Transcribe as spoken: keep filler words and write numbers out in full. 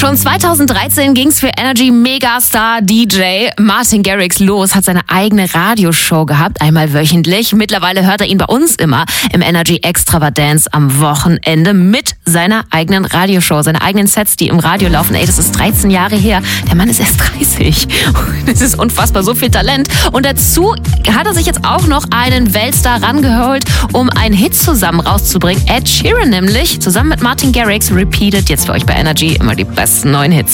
Schon zweitausenddreizehn ging's für Energy Megastar D J Martin Garrix los, hat seine eigene Radioshow gehabt, einmal wöchentlich. Mittlerweile hört er ihn bei uns immer im Energy Extravaganza am Wochenende mit seiner eigenen Radioshow, seine eigenen Sets, die im Radio laufen. Ey, das ist dreizehn Jahre her. Der Mann ist erst dreißig. Das ist unfassbar, so viel Talent. Und dazu hat er sich jetzt auch noch einen Weltstar rangeholt, um einen Hit zusammen rauszubringen. Ed Sheeran nämlich, zusammen mit Martin Garrix, repeated jetzt für euch bei Energy immer die besten neuen Hits.